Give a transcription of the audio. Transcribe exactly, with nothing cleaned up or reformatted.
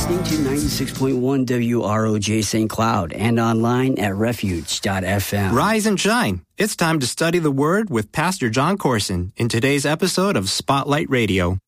listening to ninety-six point one W R O J Saint Cloud and online at refuge dot f m. Rise and shine. It's time to study the Word with Pastor John Corson in today's episode of Spotlight Radio.